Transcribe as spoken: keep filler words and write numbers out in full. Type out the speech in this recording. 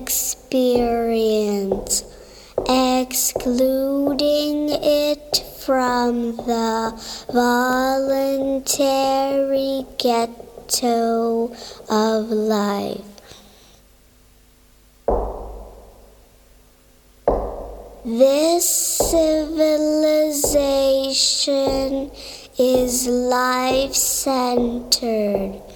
experience, excluding it from the voluntary ghetto of life. This civilization is life-centered.